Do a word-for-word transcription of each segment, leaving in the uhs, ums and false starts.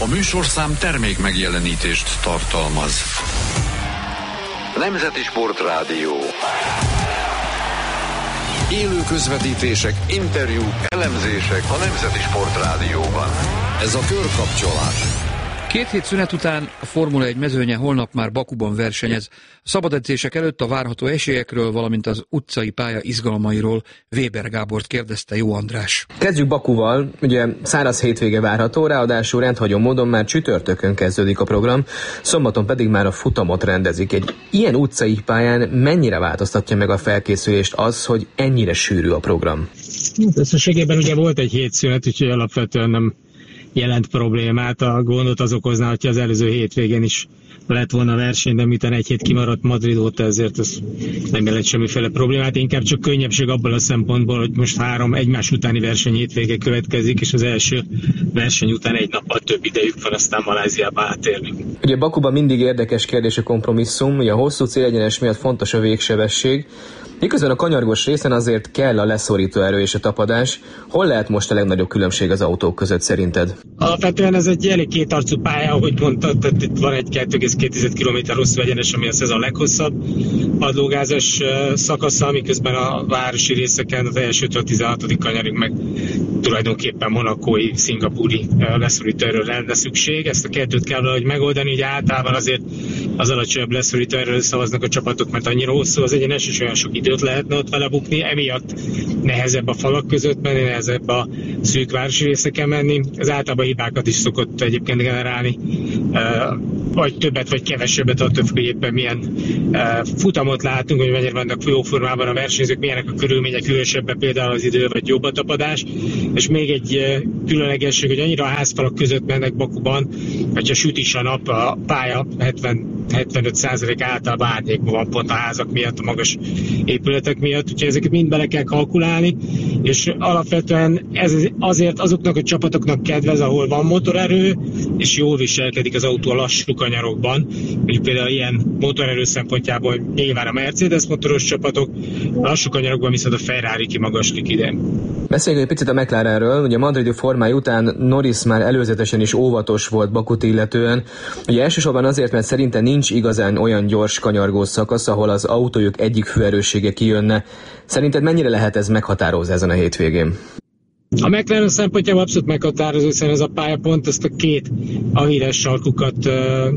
A műsorszám termék megjelenítést tartalmaz. Nemzeti Sportrádió. Élő közvetítések, interjúk, elemzések a Nemzeti Sportrádióban. Ez a körkapcsolás. Két hét szünet után a Formula egy mezőnye holnap már Bakuban versenyez. A szabadedzések előtt a várható esélyekről, valamint az utcai pálya izgalmairól Weber Gábort kérdezte Jó András. Kezdjük Bakuval. Ugye száraz hétvége várható, ráadásul rendhagyó módon már csütörtökön kezdődik a program, szombaton pedig már a futamot rendezik. Egy ilyen utcai pályán mennyire változtatja meg a felkészülést az, hogy ennyire sűrű a program? Összességében ugye volt egy hétszünet, úgyhogy alapvetően nem jelent problémát. A gondot az okozná, hogyha az előző hétvégén is lett volna verseny, de miután egy hét kimaradt Madrid óta, ezért ez nem jelent semmiféle problémát. Inkább csak könnyebbség abból a szempontból, hogy most három egymás utáni verseny hétvége következik, és az első verseny után egy nappal több idejük van, aztán Maláziába átérni. Ugye Bakuban mindig érdekes kérdés a kompromisszum, ugye a hosszú célegyenes miatt fontos a végsebesség, miközben a kanyargós részen azért kell a leszorító erő és a tapadás. Hol lehet most a legnagyobb különbség az autók között szerinted? Alapvetően ez egy elég kétarcú pálya, ahogy mondtad, tehát itt van egy kettő egész két kilométer hosszú egyenes, ami a szezon leghosszabb padlógázas szakasza, miközben a városi részeken az elsőtől a tizenhatodik kanyarig meg tulajdonképpen monakói, szingapúri leszorító erőre lenne szükség. Ezt a kettőt kell valahogy megoldani, ugye általában azért az alacsonyabb leszorító erőre szavaznak a csapatok, mert annyira hosszú az egyenes, és olyan sok időt lehetne ott vele bukni, emiatt nehezebb a falak között menni, nehezebb a szűk városi részeken menni. Ez általában hibákat is szokott egyébként generálni, vagy többet, vagy kevesebbet, attól függ, hogy éppen milyen futamot látunk, hogy mennyire vannak jó formában a versenyzők, milyenek a körülmények, hűvösebben például az idő, vagy jobb a tapadás. És még egy különlegesség, hogy annyira a házfalak között mennek Bakuban, hogyha süt is a nap, a pálya hetven-hetvenöt százalék általában árnyékban van pont a házak miatt, a magas épületek miatt, úgyhogy ezeket mind bele kell kalkulálni, és alapvetően ez azért azoknak a csapatoknak kedvez, ahol van motorerő, és jól viselkedik az autó a lassú kanyarokban. Mondjuk például ilyen motorerő szempontjából nyilván a Mercedes motoros csapatok, a lassú kanyarokban viszont a Ferrari kimagaslik idén. Beszéljünk egy picit a McLarenről. Ugye a madridi formája után Norris már előzetesen is óvatos volt Bakut illetően. Ugye elsősorban azért, mert szerinte nincs igazán olyan gyors kanyargó szakasz, ahol az autójuk egyik főerőssége kijönne. Szerinted mennyire lehet ez meghatározó ezen a hétvégén? A McLaren szempontjából abszolút meghatározó, hiszen ez a pályapont ezt a két ahíres sarkukat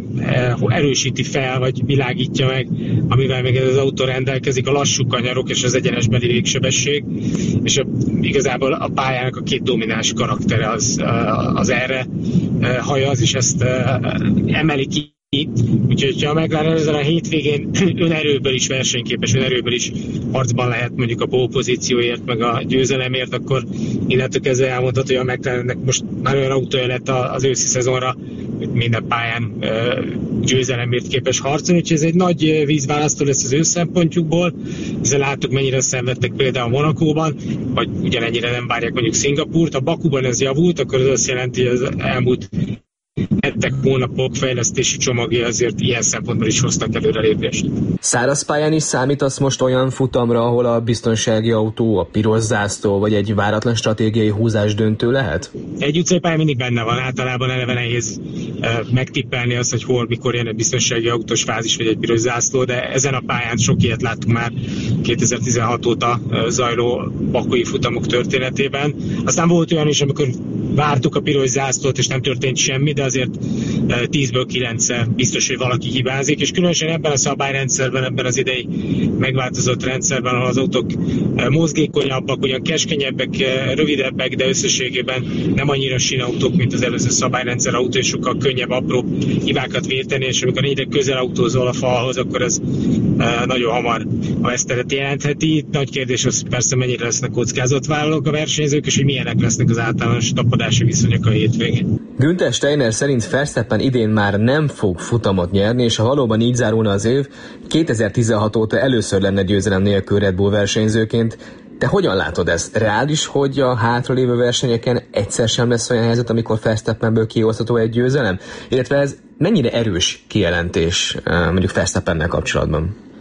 uh, erősíti fel, vagy világítja meg, amivel még ez az autó rendelkezik, a lassú kanyarok és az egyenesbeli végsebesség, és a, igazából a pályának a két domináns karaktere az, uh, az erre uh, hajaz, és ezt uh, emeli ki. Úgyhogy ha a McLaren ezen a hétvégén önerőből is versenyképes, önerőből is harcban lehet mondjuk a pole pozícióért, meg a győzelemért, akkor innentől kezdve elmondható, hogy a McLarennek most már olyan autója lett az őszi szezonra, hogy minden pályán győzelemért képes harcolni, úgyhogy ez egy nagy vízválasztó lesz az ő szempontjukból, hiszen láttuk, mennyire szenvedtek például Monakóban, vagy ugyanennyire nem várják mondjuk Szingapúrt. Ha Bakuban ez javult, akkor az azt jelenti, hogy az elmúlt hetek, hónapok fejlesztési csomagja azért ilyen szempontból is hoztak előrelépést. Száraz pályán is számítasz most olyan futamra, ahol a biztonsági autó, a piros zászló vagy egy váratlan stratégiai húzás döntő lehet? Egy utcai pályán mindig benne van, általában eleve nehéz uh, megtippelni azt, hogy hol, mikor jön egy biztonsági autós fázis vagy egy piros zászló, de ezen a pályán sok ilyet láttunk már kétezer-tizenhat óta uh, zajló bakui futamok történetében. Aztán volt olyan is, amikor vártuk a piros zászlót, és nem történt semmi, de azért tízből kilenc biztos, hogy valaki hibázik, és különösen ebben a szabályrendszerben, ebben az idei megváltozott rendszerben, ahol az autók mozgékonyabbak, ugyan keskenyebbek, rövidebbek, de összességében nem annyira sínautók, mint az előző szabályrendszer autó, és sokkal könnyebb apró hibákat véteni, és amikor ide közel autózol a falhoz, akkor ez nagyon hamar a veszteret jelentheti. Nagy kérdés az persze, mennyire lesznek kockázatvállalók a versenyzők, és hogy milyenek lesznek az általános tapadási viszonyok a hétvégén. Günther Steiner szerint Verstappen idén már nem fog futamot nyerni, és ha valóban így zárulna az év, kétezer-tizenhat óta először lenne győzelem nélkül Red Bull versenyzőként. Te hogyan látod ezt? Reális, hogy a hátralévő versenyeken egyszer sem lesz olyan helyzet, amikor Verstappenből kihozható egy győzelem? Illetve ez mennyire erős kijelentés mondjuk Verstappennel kapcsolatban?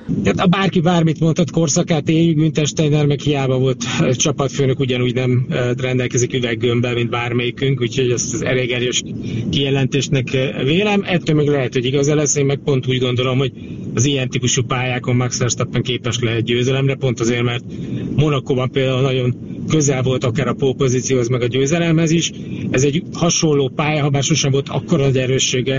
Tehát a bárki bármit mondhat, korszakát éljük, mint Steiner, meg hiába volt csapatfőnök, ugyanúgy nem rendelkezik üveggömbbel, mint bármelyikünk, úgyhogy ezt az elég erős kijelentésnek vélem. Ettől meg lehet, hogy igaza lesz, én meg pont úgy gondolom, hogy az ilyen típusú pályákon Max Verstappen képes lehet győzelemre, pont azért, mert Monacóban például nagyon közel volt akár a pole pozícióhoz, meg a győzelemhez is. Ez egy hasonló pálya, ha bár sosem volt akkora nagy erőssége,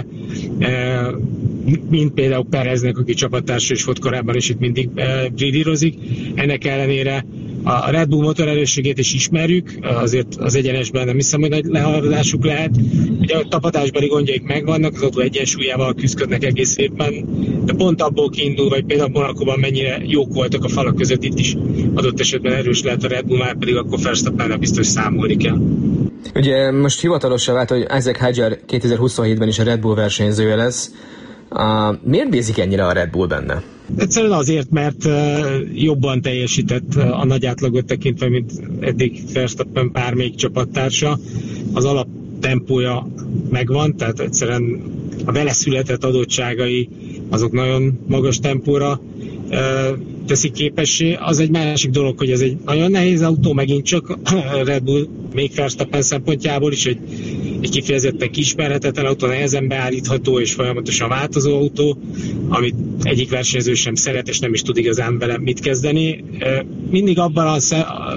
mint például Pereznek, aki csapattársa is volt korábban, és itt mindig bridírozik. Ennek ellenére a Red Bull motor erősségét is ismerjük, azért az egyenesben nem hiszem, hogy nagy lehaladásuk lehet. Ugye a tapadásbeli gondjaik megvannak, az autó egyensúlyával küzdködnek egész évben, de pont abból kiindul, vagy például Monacóban mennyire jók voltak a falak között, itt is adott esetben erős lehet a Red Bull, már pedig akkor Verstappennel biztos számolni kell. Ugye most hivatalosan vált, hogy Isaac Hadjar kétezer-huszonhétben is a Red Bull versenyzője lesz. Uh, miért bízik ennyire a Red Bull benne? Egyszerűen azért, mert uh, jobban teljesített uh, a nagy átlagot tekintve, mint eddig Verstappen bármelyik csapattársa. Az alaptempója megvan, tehát egyszerűen a vele született adottságai azok nagyon magas tempóra uh, teszik képessé. Az egy másik dolog, hogy ez egy nagyon nehéz autó, megint csak Red Bull, még Verstappen szempontjából is egy, egy kifejezetten kismerhetetlen autó, nehezen beállítható és folyamatosan változó autó, amit egyik versenyző sem szeret, és nem is tud igazán vele mit kezdeni. Mindig abban az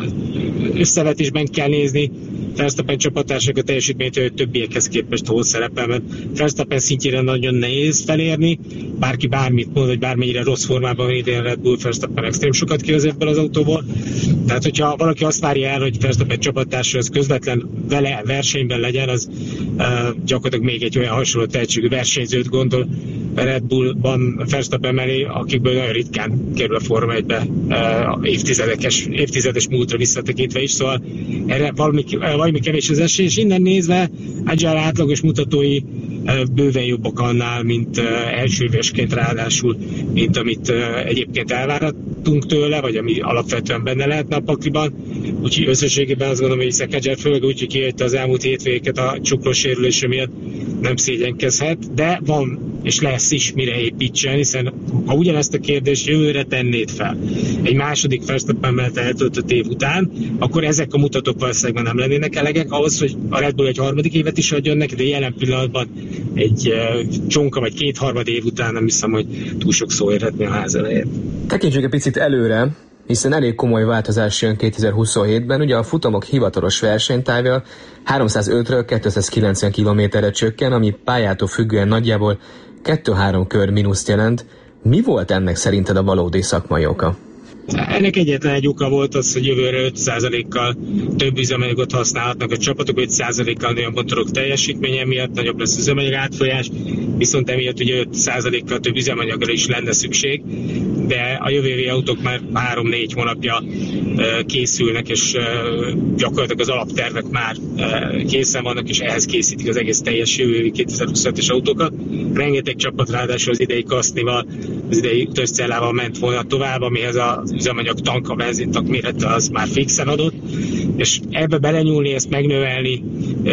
összevetésben kell nézni Verstappen csapattársak a teljesítményt, hogy többiekhez képest hol szerepel, mert Verstappen szintjére nagyon nehéz felérni, bárki bármit mond, hogy bármennyire rossz formában van idén Red Bull, Verstappen extrém sokat kihoz ebből az autóból. Tehát, hogyha valaki azt várja el, hogy Verstappen csapattársa az közvetlen vele versenyben legyen, az uh, gyakorlatilag még egy olyan hasonló tehetségű versenyzőt gondol Red Bullban Verstappen mellé, akikből nagyon ritkán kerül a Forma egybe uh, évtizedekes, évtizedes múltra visszatekintve is, szóval erre valami, valami kevés az esély, és innen nézve Hadjar átlagos mutatói uh, bőven jobbak annál, mint uh, elsővesként ráadásul, mint amit uh, egyébként elvárhatunk tőle, vagy ami alapvetően benne lehetne a pakliban. Úgyhogy összességében azt gondolom, hogy Isaac Hadjar főleg úgy, hogy kihagyta az elmúlt hétvégéket a csukros sérülése miatt, nem szégyenkezhet, de van és lesz is mire építsen, hiszen ha ugyanezt a kérdést jövőre tennéd fel egy második Verstappennel eltöltött év után, akkor ezek a mutatók valószínűleg nem lennének elegek ahhoz, hogy a Red Bull egy harmadik évet is adjon neki, de jelen pillanatban egy uh, csonka vagy kétharmad év után nem hiszem, hogy túl sok szó érhetné a ház elején. Tekintsük egy picit előre, hiszen elég komoly változás jön kétezer-huszonhétben, ugye a futamok hivatalos versenytávja háromszázötről kétszázkilencven kilométerre csökken, ami pályától függően nagyjából kettő-három kör mínuszt jelent. Mi volt ennek szerinted a valódi szakmai oka? Ennek egyetlen egy oka volt az, hogy jövőre öt százalékkal több üzemanyagot használhatnak a csapatok, öt százalékkal nő a motorok teljesítménye miatt, nagyobb lesz üzemanyag átfolyás, viszont emiatt ugye öt százalékkal több üzemanyagra is lenne szükség, de a jövő évi autók már három-négy hónapja készülnek, és gyakorlatilag az alaptervek már készen vannak, és ehhez készítik az egész teljes jövő évi kétezer-huszonhetes autókat. Rengeteg csapat ráadásul az idei kasznival, az idei utascellával ment volna tovább, amihez az üzemanyag tank, a benzintank mérete az már fixen adott, és ebbe belenyúlni, ezt megnövelni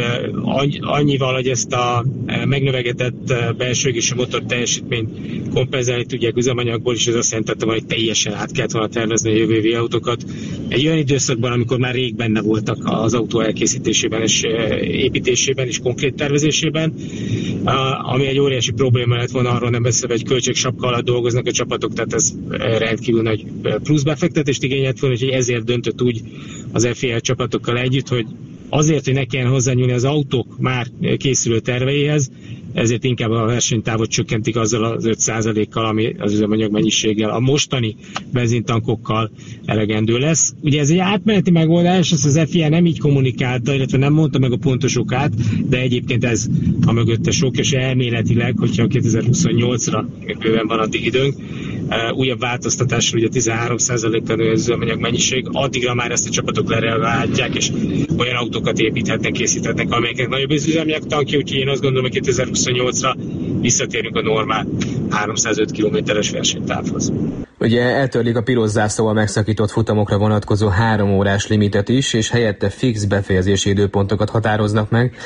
annyival, hogy ezt a megnövegetett belső égésű motor teljesítményt kompenzálni tudják üzemanyagból, és ez azt jelentette, hogy teljesen át kellett volna tervezni a jövő évi autókat. Egy olyan időszakban, amikor már rég benne voltak az autó elkészítésében és építésében és konkrét tervezésében, ami egy óriási probléma lett volna, arról nem beszélve, hogy költségsapka alatt dolgoznak a csapatok, tehát ez rendkívül nagy plusz befektetést igényelt volna, hogy ezért döntött úgy az ef i á csapatokkal együtt, hogy azért, hogy ne kelljen hozzányúlni az autók már készülő terveihez, ezért inkább a versenytávot csökkentik azzal az öt százalékkal, ami az üzemanyag mennyiséggel a mostani benzintankokkal elegendő lesz. Ugye ez egy átmeneti megoldás, ezt az ef i á nem így kommunikálta, illetve nem mondta meg a pontos okát, de egyébként ez a mögötte sok, és elméletileg, hogyha kétezer-huszonnyolcra bőven van addig időnk, újabb változtatásra ugye tizenhárom százalékkal nő az üzemanyag mennyiség, addigra már ezt a csapatok lerelváltják, és olyan autókat építhetnek, készíthetnek, amelyeknek nagyobb az üzemanyag tankja, úgyhogy én azt gondolom, hogy kétezer-huszonnyolcra visszatérünk a normál háromszázöt kilométeres versenytávhoz. Ugye eltörlik a piros zászlóval megszakított futamokra vonatkozó három órás limitet is, és helyette fix befejezési időpontokat határoznak meg.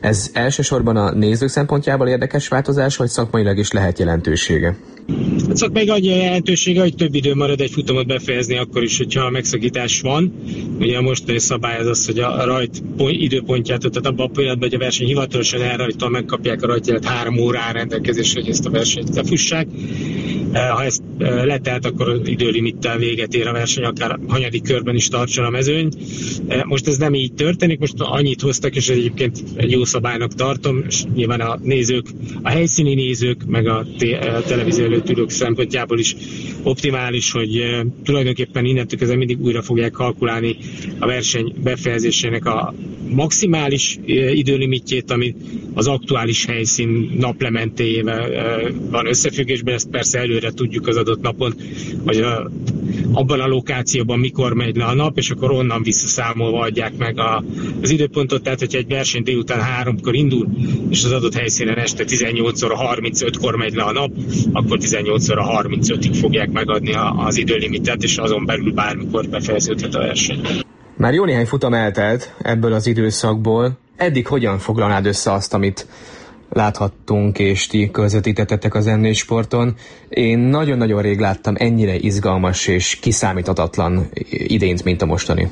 Ez elsősorban a nézők szempontjából érdekes változás, vagy szakmailag is lehet jelentősége? Hát szakmailag annyi a jelentősége, hogy több idő marad egy futamot befejezni akkor is, hogyha megszakítás van. Ugye a mostani szabály az az, hogy a rajt időpontját, tehát abban a pillanatban, hogy a verseny hivatalosan elrajtól megkapják a rajtjelet három óra áll rendelkezésre, hogy ezt a versenyt lefussák. Ha ezt letelt, akkor az időlimittel véget ér a verseny, akár hanyadik körben is tartson a mezőny. Most ez nem így történik, most annyit hoztak, és egyébként egy jó szabálynak tartom, és nyilván a nézők, a helyszíni nézők, meg a, té- a televízió előtt ülők szempontjából is optimális, hogy tulajdonképpen innentől kezdve mindig újra fogják kalkulálni a verseny befejezésének a maximális időlimitjét, ami az aktuális helyszín naplementéjével van összefüggésben, ezt persze előre tudjuk az adott napon, hogy a, abban a lokációban mikor megy le a nap, és akkor onnan visszaszámolva adják meg a, az időpontot, tehát hogyha egy verseny délután háromkor indul, és az adott helyszínen este tizennyolc óra harmincötkor megy le a nap, akkor tizennyolc óra harmincötig fogják megadni a, az időlimitet, és azon belül bármikor befejeződhet a verseny. Már jó néhány futam eltelt ebből az időszakból. Eddig hogyan foglalnád össze azt, amit láthattunk és ti közvetítettetek az em négy Sporton? Én nagyon-nagyon rég láttam ennyire izgalmas és kiszámíthatatlan idényt, mint a mostani.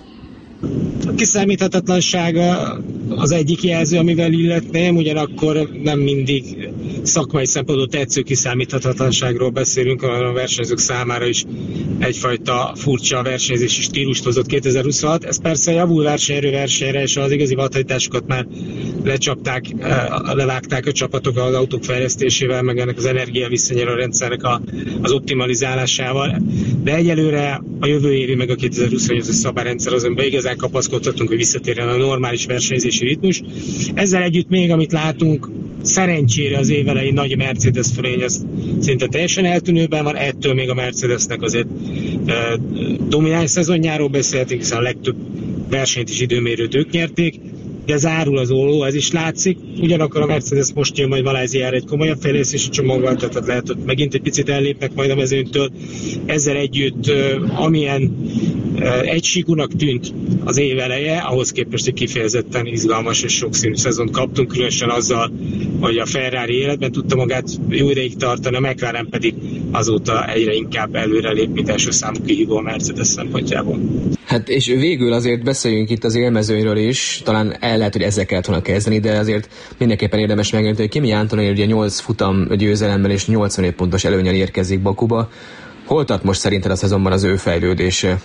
A kiszámíthatatlansága az egyik jelző, amivel illetném, ugyanakkor nem mindig szakmai szempontból tetsző kiszámíthatatlanságról beszélünk, a versenyzők számára is egyfajta furcsa versenyzési stílust hozott kétezer-huszonhat. Ez persze javul versenyről versenyre, és az igazi vadhajtásokat már lecsapták, levágták a csapatok az autók fejlesztésével, meg ennek az energia visszanyerő rendszernek a, az optimalizálásával. De egyelőre a jövő évi meg a kétezer-huszonnyolcas szabályrendszer azon be igazán kapaszkodhatunk, hogy visszatérjen a normális versenyzési ritmus. Ezzel együtt még, amit látunk, szerencsére az év elején nagy Mercedes fölény, az szinte teljesen eltűnőben van, ettől még a Mercedesnek azért e, domináns szezonjáról beszélhetünk, hiszen a legtöbb versenyt is időmérőt ők nyerték, de zárul az olló, ez is látszik. Ugyanakkor a Mercedes most jön majd Maláziára egy komolyabb fejlesztési csomaggal, tehát lehet, hogy megint egy picit ellépnek majd a mezőnytől. Ezzel együtt, amilyen egysíkúnak tűnt az év eleje, ahhoz képest egy kifejezetten izgalmas és sokszínű szezont kaptunk, különösen azzal, hogy a Ferrari életben tudta magát jó ideig tartani, a McLaren pedig azóta egyre inkább előrelép, mint első számú kihívó a Mercedes szempontjából. Hát és végül azért beszéljünk itt az élmezőnyről is, talán el lehet, hogy ezzel kellett volna kezdeni, de azért mindenképpen érdemes megjelenteni, hogy Kimi Antonelli ugye nyolc futam győzelemmel és nyolcvanöt pontos előnnyel érkezik Bakuba. Hol tart most szerinted a szezonban az ő fejlődése?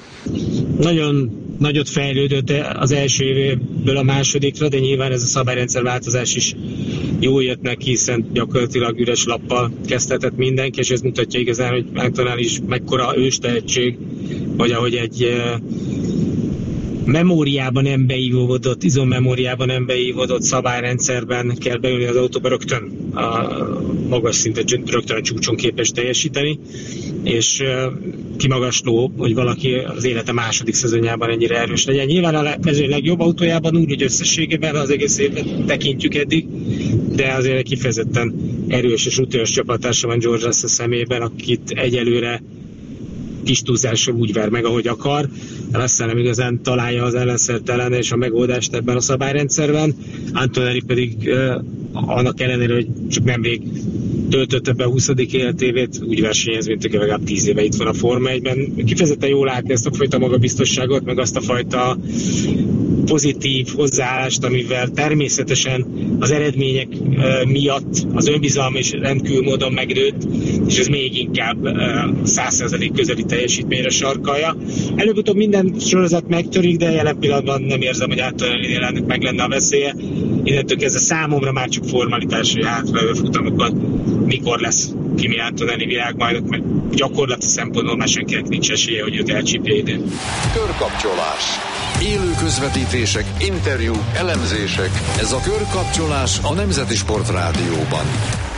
Nagyon nagyot fejlődött az első évből a másodikra, de nyilván ez a szabályrendszer változás is jól jött neki, hiszen gyakorlatilag üres lappal kezdhetett mindenki, és ez mutatja igazán, hogy Antonelli is mekkora őstehetség, vagy ahogy egy memóriában nem beívódott, izommemóriában nem beívódott szabályrendszerben kell beülni az autóba, rögtön a magas szintet, rögtön a csúcson képes teljesíteni, és kimagasló, hogy valaki az élete második szezonjában ennyire erős legyen. Nyilván a mezőny legjobb autójában úgy, hogy összességében az egész évet tekintjük eddig, de azért kifejezetten erős és rutinos csapattársa van George Russell szemében, akit egyelőre kis túlzással úgy ver meg, ahogy akar. Russell nem igazán találja az ellenszert ellen és a megoldást ebben a szabályrendszerben. Antonelli pedig uh, annak ellenére, hogy csak nemrég töltötte be a huszadik életévét, úgy versenyez, mint aki legalább tíz éve itt van a Forma egyben. Kifejezetten jól látni ezt a fajta magabiztosságot, meg azt a fajta pozitív hozzáállást, amivel természetesen az eredmények miatt az önbizalma is rendkívül módon megnőtt, és ez még inkább száz százalék közeli teljesítményre sarkalja. Előbb-utóbb minden sorozat megtörik, de jelen pillanatban nem érzem, hogy Antonellinél ennek meg lenne a veszélye. Innentől kezdve számomra már csak formalitás, hogy hátralévő futamokon mikor lesz Kimi Antonelli világbajnok, mert gyakorlati szempontból már senkinek nincs esélye, hogy őt elcsípje idén. Körkapcsolás. Élő közvetítések, interjúk, elemzések. Ez a Körkapcsolás a Nemzeti Sport Rádióban.